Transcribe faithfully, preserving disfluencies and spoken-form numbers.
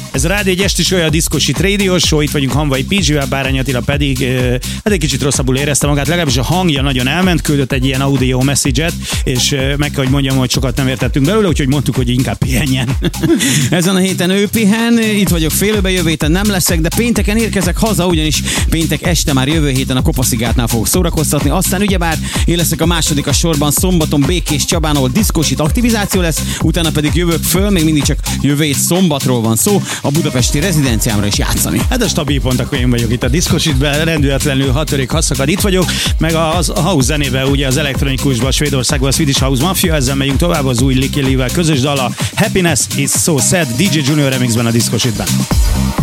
Ez a Rádió egy esti show, a Diszkosit Radio Show, itt vagyunk Hamvai Pizsivel, Bárány Attila pedig hát egy kicsit rosszabbul érezte magát, legalábbis a hangja nagyon elment, küldött egy ilyen audio message-et, és meg kell, hogy mondjam, hogy sokat nem értettünk belőle, úgyhogy mondtuk, hogy inkább pihenjen. Ezen a héten ő pihen, itt vagyok félőbe, jövő héten nem leszek, de pénteken érkezek haza, ugyanis péntek este már jövő héten a Kopaszigátnál fogok szórakoztatni, aztán ugyebár én leszek a második a sorban szombaton Békés Csabán, ahol diszkosit aktivizáció lesz, utána pedig jövök föl, még mindig csak jövő hét szombatról van szó, a budapesti rezidenciámra is játszani. Hát a stabil pont, akkor én vagyok itt a Diszkositben, rendületlenül hatörik haszakad, itt vagyok, meg a, a house zenében, ugye az elektronikusban, Svédországban a Swedish House Mafia, ezzel megyünk tovább az új Licky Lee-vel közös dala Happiness is so sad, dé dzsé Junior remixben a Diszkositben.